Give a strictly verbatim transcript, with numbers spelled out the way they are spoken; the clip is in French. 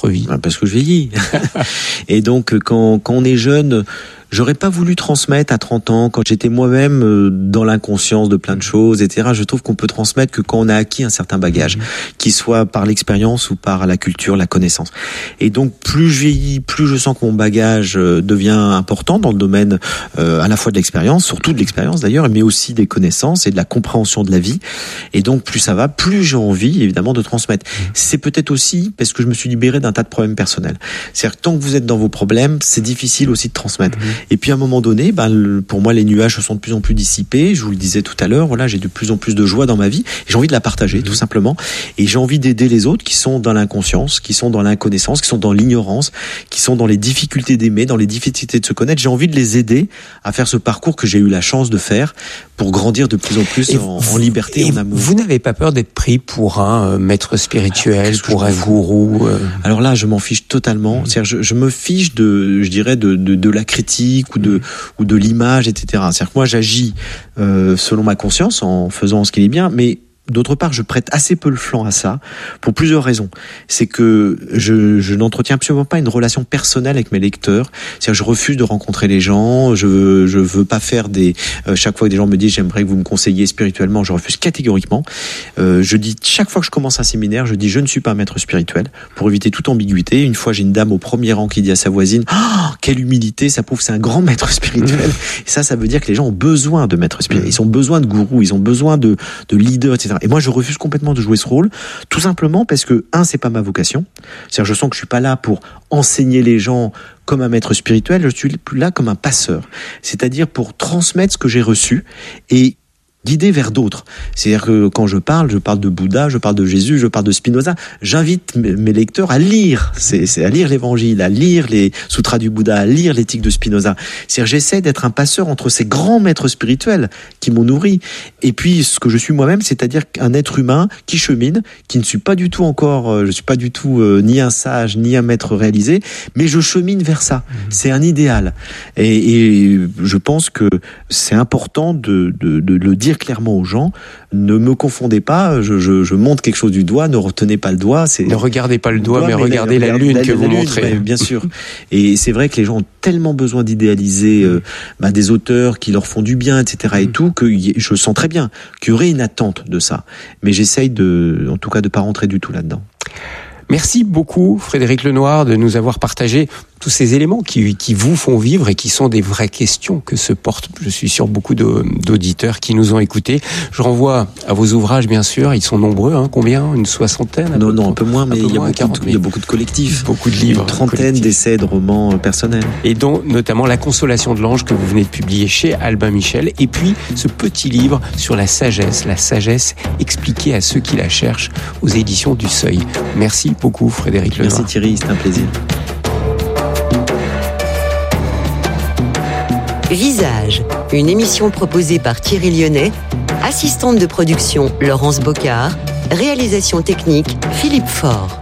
votre vie? Parce que je vieillis. Et donc, quand, quand on est jeune, j'aurais pas voulu transmettre à trente ans, quand j'étais moi-même dans l'inconscience de plein de choses, et cetera. Je trouve qu'on peut transmettre que quand on a acquis un certain bagage, mmh. qu'il soit par l'expérience ou par la culture, la connaissance. Et donc, plus je vieillis, plus je sens que mon bagage devient important dans le domaine euh, à la fois de l'expérience, surtout de l'expérience d'ailleurs, mais aussi des connaissances et de la compréhension de la vie. Et donc, plus ça va, plus j'ai envie, évidemment, de transmettre. Mmh. C'est peut-être aussi parce que je me suis libéré d'un tas de problèmes personnels. C'est-à-dire que tant que vous êtes dans vos problèmes, c'est difficile aussi de transmettre. Mmh. Et puis à un moment donné, ben, pour moi, les nuages se sont de plus en plus dissipés. Je vous le disais tout à l'heure, voilà, j'ai de plus en plus de joie dans ma vie. Et j'ai envie de la partager, mmh. tout simplement. Et j'ai envie d'aider les autres qui sont dans l'inconscience, qui sont dans l'inconnaissance, qui sont dans l'ignorance, qui sont dans les difficultés d'aimer, dans les difficultés de se connaître. J'ai envie de les aider à faire ce parcours que j'ai eu la chance de faire pour grandir de plus en plus en, vous, en liberté, en amour. Vous n'avez pas peur d'être pris pour un euh, maître spirituel, alors, pour un gourou euh... Alors là, je m'en fiche totalement. Mmh. C'est-à-dire, je, je me fiche de, je dirais, de, de, de la critique ou de, mmh. ou de l'image, et cetera. C'est-à-dire que moi, j'agis euh, selon ma conscience, en faisant ce qui est bien, mais d'autre part, je prête assez peu le flanc à ça, pour plusieurs raisons. C'est que je, je n'entretiens absolument pas une relation personnelle avec mes lecteurs. C'est-à-dire, je refuse de rencontrer les gens. Je, je veux pas faire des. Euh, chaque fois que des gens me disent, j'aimerais que vous me conseilliez spirituellement, je refuse catégoriquement. Euh, je dis chaque fois que je commence un séminaire, je dis, je ne suis pas un maître spirituel, pour éviter toute ambiguïté. Une fois, j'ai une dame au premier rang qui dit à sa voisine, oh, quelle humilité, ça prouve que c'est un grand maître spirituel. Et ça, ça veut dire que les gens ont besoin de maîtres spirituels. Ils ont besoin de gourous, ils ont besoin de, de leaders, et cetera. Et moi, je refuse complètement de jouer ce rôle, tout simplement parce que, un, c'est pas ma vocation. C'est-à-dire, je sens que je suis pas là pour enseigner les gens comme un maître spirituel, je suis là comme un passeur. C'est-à-dire pour transmettre ce que j'ai reçu et guider vers d'autres. C'est-à-dire que quand je parle, je parle de Bouddha, je parle de Jésus, je parle de Spinoza. J'invite mes lecteurs à lire, c'est, c'est à lire l'Évangile, à lire les sutras du Bouddha, à lire l'éthique de Spinoza. C'est-à-dire j'essaie d'être un passeur entre ces grands maîtres spirituels qui m'ont nourri et puis ce que je suis moi-même, c'est-à-dire un être humain qui chemine, qui ne suis pas du tout encore, je suis pas du tout euh, ni un sage ni un maître réalisé, mais je chemine vers ça. Mmh. C'est un idéal et, et je pense que c'est important de, de, de le dire clairement aux gens, ne me confondez pas, je, je, je montre quelque chose du doigt, ne retenez pas le doigt. C'est... Ne regardez pas le doigt, doigt mais, mais regardez la, la lune la, que la, vous la lune, montrez. Bien sûr. Et c'est vrai que les gens ont tellement besoin d'idéaliser euh, bah, des auteurs qui leur font du bien, et cetera et mmh. tout, que je sens très bien qu'il y aurait une attente de ça. Mais j'essaye de, en tout cas, de pas rentrer du tout là-dedans. Merci beaucoup, Frédéric Lenoir, de nous avoir partagé tous ces éléments qui, qui vous font vivre et qui sont des vraies questions que se portent, je suis sûr, beaucoup de, d'auditeurs qui nous ont écoutés. Je renvoie à vos ouvrages, bien sûr. Ils sont nombreux, hein. Combien? Une soixantaine? Non, non, un peu moins, mais il y, a beaucoup de, il y a beaucoup de collectifs. Beaucoup de livres. Une trentaine d'essais, de romans personnels. Et dont, notamment, La Consolation de l'Ange que vous venez de publier chez Albin Michel. Et puis, ce petit livre sur la sagesse. La sagesse expliquée à ceux qui la cherchent aux éditions du Seuil. Merci beaucoup, Frédéric Lenoir. Merci Thierry, c'est un plaisir. Visage, une émission proposée par Thierry Lyonnais, assistante de production Laurence Bocard, réalisation technique Philippe Faure.